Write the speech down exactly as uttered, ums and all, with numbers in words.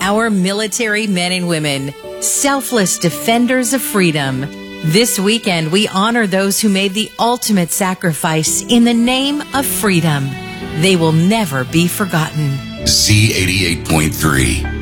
our military men and women, selfless defenders of freedom. This weekend, we honor those who made the ultimate sacrifice in the name of freedom. They will never be forgotten. Z eighty-eight point three.